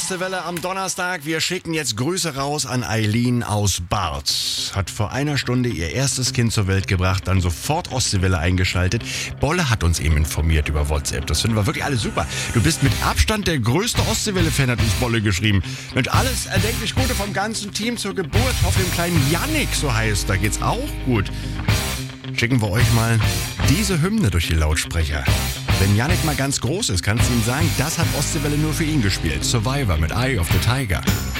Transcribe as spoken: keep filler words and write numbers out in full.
Ostseewelle am Donnerstag. Wir schicken jetzt Grüße raus an Eileen aus Barth. Hat vor einer Stunde ihr erstes Kind zur Welt gebracht, dann sofort Ostseewelle eingeschaltet. Bolle hat uns eben informiert über WhatsApp. Das finden wir wirklich alle super. Du bist mit Abstand der größte Ostseewelle-Fan, hat uns Bolle geschrieben. Mit alles erdenklich Gute vom ganzen Team zur Geburt. Hoffe dem kleinen Yannick, so heißt, da geht's auch gut. Schicken wir euch mal diese Hymne durch die Lautsprecher. Wenn Yannick mal ganz groß ist, kannst du ihm sagen, das hat Ostseewelle nur für ihn gespielt. Survivor mit Eye of the Tiger.